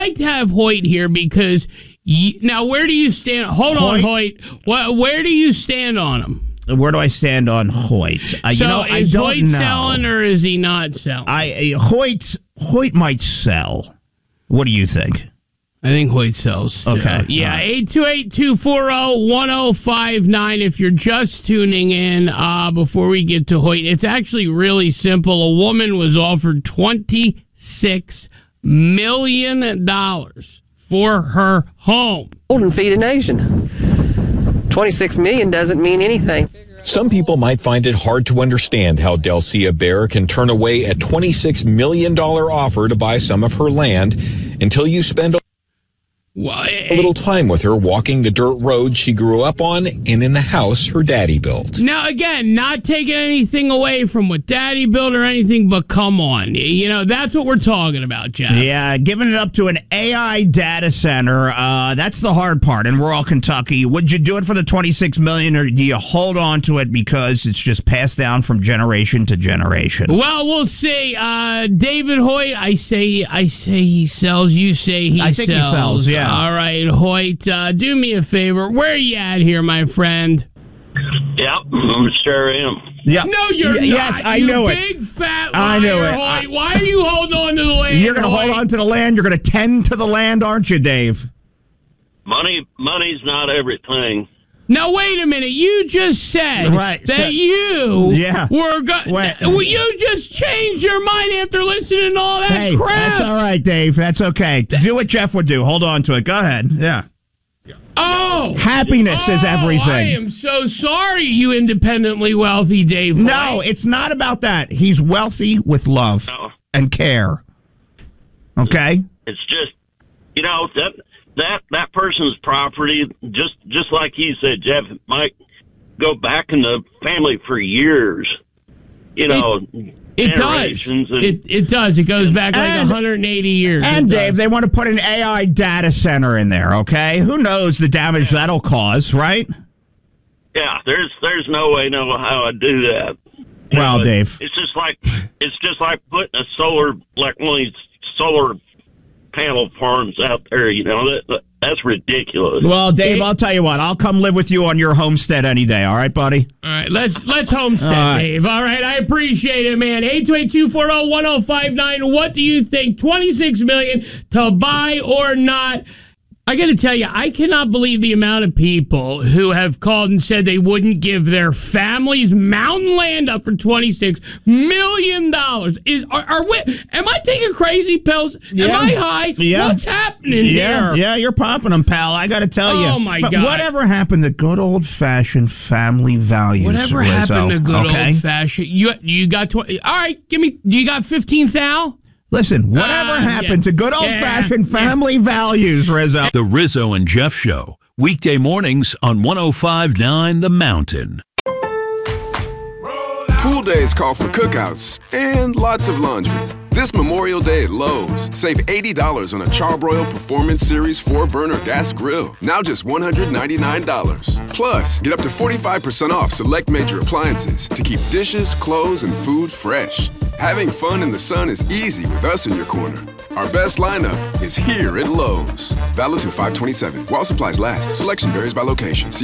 like to have Hoyt here because now where do you stand? Hold on, Hoyt. Where do you stand on him? Where do I stand on Hoyt? Is I don't Hoyt know. selling or is he not selling? Hoyt might sell. What do you think? I think Hoyt sells still. Okay. Yeah, 828-240-1059 if you're just tuning in before we get to Hoyt. It's actually really simple. A woman was offered $26 million for her home. Hold and feed a nation. $26 million doesn't mean anything. Some people might find it hard to understand how Delcia Bear can turn away a $26 million offer to buy some of her land until you spend a little time with her walking the dirt road she grew up on and in the house her daddy built. Now, again, not taking anything away from what daddy built or anything, but come on. You know, that's what we're talking about, Jeff. Yeah, giving it up to an AI data center, that's the hard part in rural Kentucky. Would you do it for the $26 million, or do you hold on to it because it's just passed down from generation to generation? Well, we'll see. David Hoyt, I say he sells. You say he sells. I think he sells, yeah. All right, Hoyt, do me a favor. Where are you at here, my friend? Yep, sure am. Yeah. No, you're not. Yes, I know it. Big fat liar, I knew it. Hoyt. Why are you holding on to the land? You're going to hold on to the land. You're going to tend to the land, aren't you, Dave? Money's not everything. Now, wait a minute. You just said that you were you just changed your mind after listening to all that crap. That's all right, Dave. That's okay. Do what Jeff would do. Hold on to it. Go ahead. Yeah. Oh. Happiness is everything. I am so sorry, you independently wealthy Dave Hoyt. No, it's not about that. He's wealthy with love and care. Okay? It's just, that person's property, just like he said, Jeff, it might go back in the family for years. It does. It does. It goes back like 180 years. And Dave, they want to put an AI data center in there, okay? Who knows the damage that'll cause, right? Yeah, there's no way how I do that. Well, Dave. It's just like putting a solar, like one of these solar panel farms out there, that's ridiculous. Well, Dave, I'll tell you what. I'll come live with you on your homestead any day. All right, buddy? All right, let's homestead, Dave. All right, I appreciate it, man. 828-240-1059. What do you think? $26 million to buy or not? I got to tell you, I cannot believe the amount of people who have called and said they wouldn't give their family's mountain land up for $26 million. Am I taking crazy pills? Yeah. Am I high? Yeah. What's happening here? Yeah, you're popping them, pal. I got to tell you. Oh, my God. Whatever happened to good old-fashioned family values, Whatever Rizzo, happened to good old-fashioned? You got 20. All right, do you got 15th, Al? Listen, whatever happened to good old-fashioned family values, Rizzo? The Rizzo and Jeff Show, weekday mornings on 105.9 The Mountain. Pool days call for cookouts and lots of laundry. This Memorial Day at Lowe's, save $80 on a Charbroil Performance Series 4-burner gas grill, now just $199. Plus, get up to 45% off select major appliances to keep dishes, clothes, and food fresh. Having fun in the sun is easy with us in your corner. Our best lineup is here at Lowe's. Valid through 5/27. While supplies last. Selection varies by location. See